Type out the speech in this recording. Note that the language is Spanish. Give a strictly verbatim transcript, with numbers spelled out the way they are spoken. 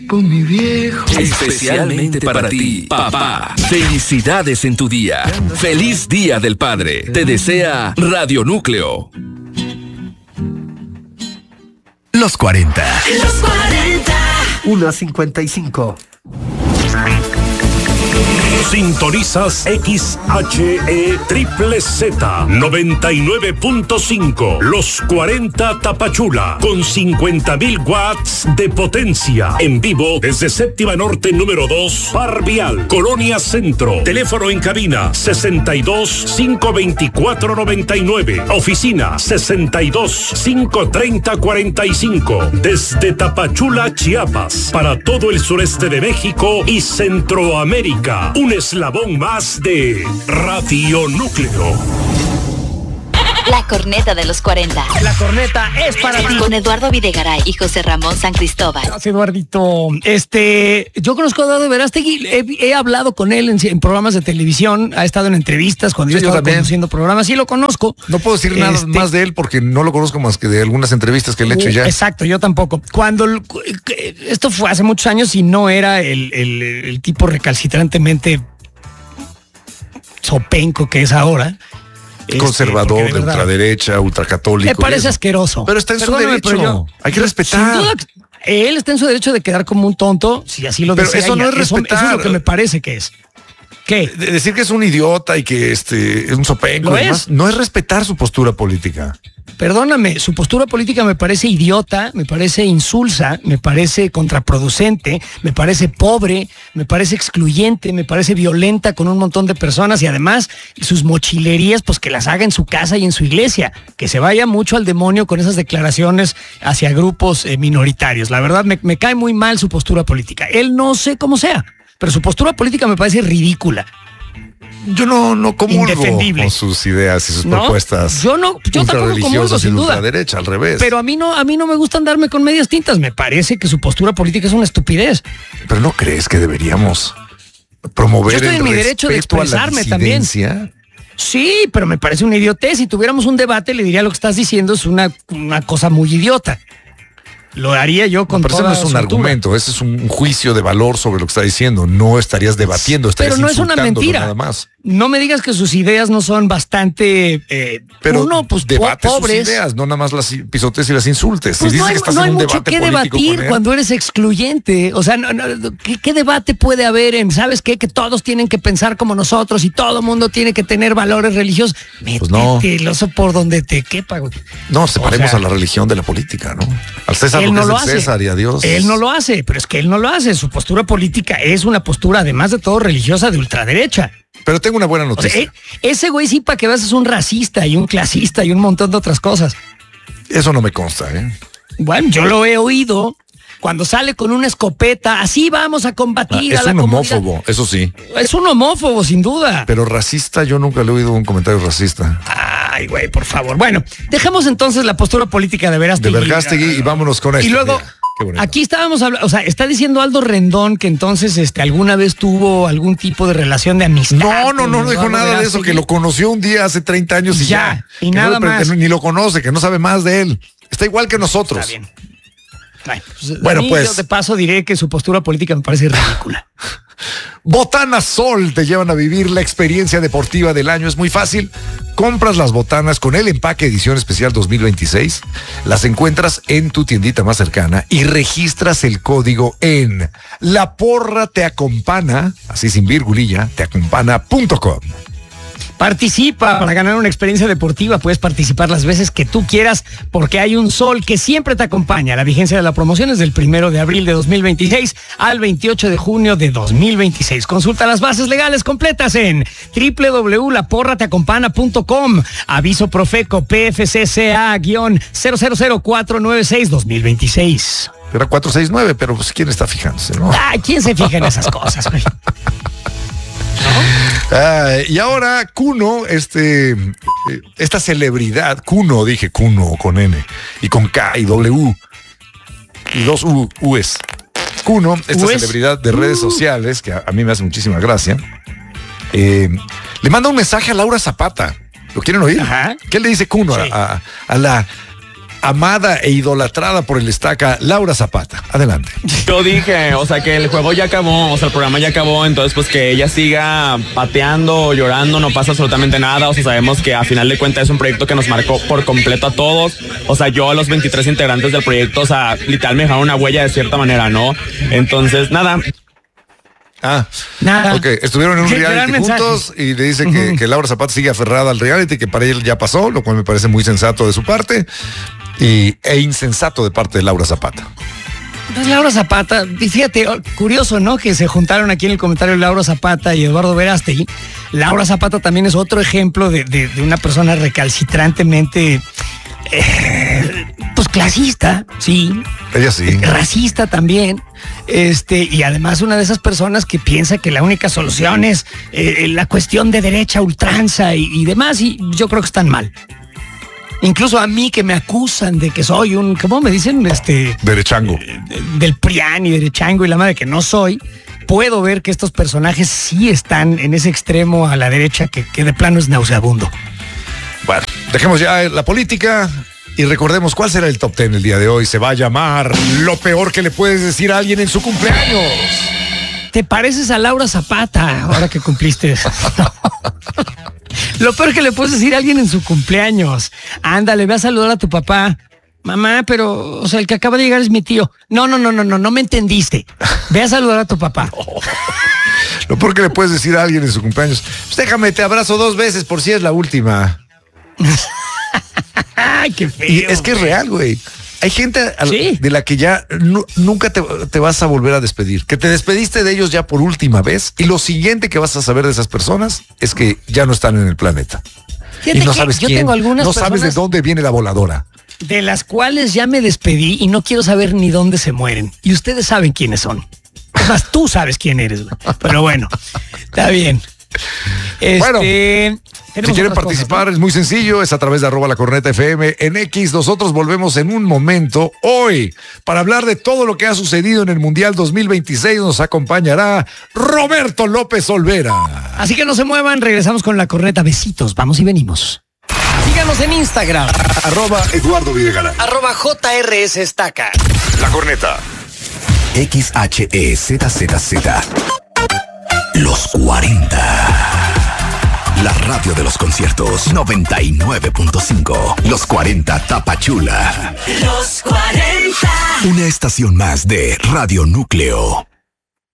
Con mi viejo. Especialmente para ti, papá. Felicidades en tu día. Feliz Día del Padre. Te desea Radio Núcleo. Los cuarenta. Los cuarenta. uno cincuenta y cinco. Sintonizas X H E Triple Z noventa y nueve punto cinco. Los cuarenta Tapachula con cincuenta mil watts de potencia. En vivo desde Séptima Norte número dos, Par Vial, Colonia Centro. Teléfono en cabina sesenta y dos, cinco veinticuatro, noventa y nueve. Oficina sesenta y dos, cinco treinta, cuarenta y cinco. Desde Tapachula, Chiapas, para todo el sureste de México y Centroamérica. Un eslabón más de Radio Núcleo. La corneta de los cuarenta. La corneta es para ti. Con Eduardo Videgaray y José Ramón San Cristóbal. Gracias, Eduardito. Este, yo conozco a Eduardo Verástegui, he, he hablado con él en, en programas de televisión, ha estado en entrevistas cuando Sí, yo yo estaba también. conduciendo programas, sí lo conozco. No puedo decir nada Este- más de él porque no lo conozco más que de algunas entrevistas que le he hecho y ya. Exacto, yo tampoco. Cuando el- esto fue hace muchos años y no era el, el- el tipo recalcitrantemente sopenco que es ahora. Este, Conservador, porque de, verdad, ultraderecha, ultracatólico. me parece y eso. asqueroso. Pero está en su Perdóname, derecho. pero yo- Hay que respetar. Sin duda, él está en su derecho de quedar como un tonto, si así lo Pero desea. eso no y es eso, respetar. eso es lo que me parece que es. ¿Qué? De- decir que es un idiota y que este es un sopenco Lo y demás, es. no es respetar su postura política. Perdóname, su postura política me parece idiota, me parece insulsa, me parece contraproducente, me parece pobre, me parece excluyente, me parece violenta con un montón de personas y además sus mochilerías, pues que las haga en su casa y en su iglesia, que se vaya mucho al demonio con esas declaraciones hacia grupos eh, minoritarios. La verdad, me, me cae muy mal su postura política. Él no sé cómo sea, pero su postura política me parece ridícula. Yo no, no comulgo Indefendible. con sus ideas y sus ¿No? propuestas. Yo no- yo tampoco comulgo, ultrareligiosas y sin de duda. ultraderecha, al revés. Pero a mí no, a mí no me gusta andarme con medias tintas. Me parece que su postura política es una estupidez. Pero ¿no crees que deberíamos promover Yo estoy el en mi derecho de respeto a la expresarme también. disidencia? Sí, pero me parece una idiotez. Si tuviéramos un debate, le diría lo que estás diciendo es una, una cosa muy idiota. Lo haría yo con Pero ese toda no es un soltura. argumento, ese es un juicio de valor sobre lo que está diciendo. No estarías debatiendo, estarías Pero no es una insultándolo mentira. nada más. No me digas que sus ideas no son bastante, eh, Pero uno, pues po- debate pobres. sus ideas, no nada más las pisotes y las insultes. Pues si no dices hay, que estás no hay en un mucho debate que político debatir con él, cuando eres excluyente. O sea, no, no, ¿qué, qué debate puede haber en, ¿sabes qué? Que todos tienen que pensar como nosotros y todo mundo tiene que tener valores religiosos. Pues no. Métetelos por donde te quepa, güey. no, separemos o sea, a la religión de la política, ¿no? Al César Él lo que no es lo el hace. César y a Dios. Él no lo hace, pero es que él no lo hace. Su postura política es una postura, además de todo, religiosa de ultraderecha. Pero tengo una buena O sea, noticia. eh, ese güey sí, para que veas, es un racista y un clasista y un montón de otras cosas. Eso no me consta, ¿eh? Bueno, yo lo he oído cuando sale con una escopeta. Así vamos a Ah, combatir es a la un comunidad. homófobo, eso sí. Es un homófobo, sin duda. Pero racista, yo nunca le he oído un comentario racista. Ay, güey, por favor. Bueno, dejemos entonces la postura política de De Verástegui. Vergástegui y vámonos con esto. Y luego, Mira, qué bonito. aquí estábamos hablando, o sea, está diciendo Aldo Rendón que entonces este, alguna vez tuvo algún tipo de relación de amistad. No, no, no, con no dijo Eduardo nada de eso, Verástegui. que lo conoció un día hace treinta años y ya. Ya, y Que no nada le pre- más. que Ni lo conoce, que no sabe más de él. Está igual que nosotros. Está bien. Ay, pues, Bueno, a mí, pues. yo de paso diré que su postura política me parece ridícula. Botanas Sol te llevan a vivir la experiencia deportiva del año. Es muy fácil. Compras las botanas con el empaque edición especial dos mil veintiséis. Las encuentras en tu tiendita más cercana y registras el código en La Porra Te Acompana, así sin virgulilla, te acompana punto com. Participa para ganar una experiencia deportiva. Puedes participar las veces que tú quieras porque hay un sol que siempre te acompaña. La vigencia de la promoción es del primero de abril de dos mil veintiséis al veintiocho de junio de dos mil veintiséis. Consulta las bases legales completas en doble u doble u doble u punto la porra te acompana punto com. Aviso Profeco P F C C A cero cero cero cuatro nueve seis dos mil veintiséis. Era cuatro seis nueve, pero pues quién está fijándose, ¿no? Ay, ¿quién se fija en esas cosas, güey? Ah, y ahora Kuno, este, eh, esta celebridad, Kuno, dije Kuno con N y con K y W y dos U, U's. Kuno, esta U's. celebridad de redes sociales, que a, a mí me hace muchísima gracia, eh, le manda un mensaje a Laura Zapata. ¿Lo quieren oír? Ajá. ¿Qué le dice Kuno Sí. a, a- a la amada e idolatrada por el Estaca, Laura Zapata. Adelante. Yo dije, o sea, que el juego ya acabó, o sea, el programa ya acabó, entonces pues que ella siga pateando, llorando, no pasa absolutamente nada. O sea, sabemos que a final de cuentas es un proyecto que nos marcó por completo a todos. O sea, yo a los veintitrés integrantes del proyecto, o sea, literal me dejaron una huella de cierta manera, ¿no? Entonces, nada. Ah, Nada. ok. Estuvieron en un Qué reality gran juntos y le dice que, que Laura Zapata sigue aferrada al reality, que para él ya pasó, lo cual me parece muy sensato de su parte y, e insensato de parte de Laura Zapata. Pues Laura Zapata, y fíjate, curioso, ¿no? Que se juntaron aquí en el comentario Laura Zapata y Eduardo Verástegui. Laura Zapata también es otro ejemplo de, de, de una persona recalcitrantemente, eh, pues clasista, sí. Ella sí. Racista también. Este, y además una de esas personas que piensa que la única solución es eh, la cuestión de derecha, ultranza y, y demás, y yo creo que están mal. Incluso a mí que me acusan de que soy un, ¿cómo me dicen? Este Derechango. Del PRIAN y derechango y la madre que no soy, puedo ver que estos personajes sí están en ese extremo a la derecha que, que de plano es nauseabundo. Bueno, dejemos ya la política y recordemos cuál será el top ten el día de hoy. Se va a llamar Lo peor que le puedes decir a alguien en su cumpleaños. Te pareces a Laura Zapata ahora que cumpliste. Lo peor que le puedes decir a alguien en su cumpleaños. Ándale, ve a saludar a tu papá. Mamá, pero, o sea, el que acaba de llegar es mi tío. No, no, no, no, no, no me entendiste. Ve a saludar a tu papá. Oh. Lo peor que le puedes decir a alguien en su cumpleaños. Pues déjame, te abrazo dos veces por si es la última. Ay, qué feo. Y es que es real, güey. Hay gente a, ¿Sí? de la que ya nu, nunca te, te vas a volver a despedir. Que te despediste de ellos ya por última vez. Y lo siguiente que vas a saber de esas personas es que ya no están en el planeta. Fíjate y no que sabes yo quién. tengo algunas no sabes de dónde viene la voladora. De las cuales ya me despedí y no quiero saber ni dónde se mueren. Y ustedes saben quiénes son. Es más, tú sabes quién eres, güey. Pero bueno, está bien. Este, bueno, si quieren participar, cosas, ¿no? Es muy sencillo, es a través de arroba la corneta F M en X. Nosotros volvemos en un momento. Hoy, para hablar de todo lo que ha sucedido en el Mundial dos mil veintiséis, nos acompañará Roberto López Olvera. Así que no se muevan, regresamos con la corneta. Besitos, vamos y venimos. Síganos en Instagram. Arroba Eduardo Videgaray. Arroba J R S Estaca. La corneta. X H E Z Z Z. Los cuarenta. La radio de los conciertos noventa y nueve punto cinco. Los cuarenta Tapachula. Los cuarenta. Una estación más de Radio Núcleo.